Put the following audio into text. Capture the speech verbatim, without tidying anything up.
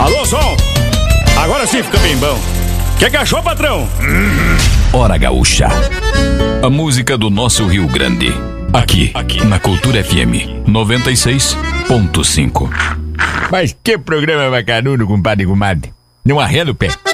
Alô, som! Agora sim fica bem bom. Que que achou, patrão? Hora Gaúcha, a música do nosso Rio Grande. Aqui, aqui na Cultura F M noventa e seis ponto cinco. Mas que programa bacanudo, compadre e comadre. Não arreda o pé.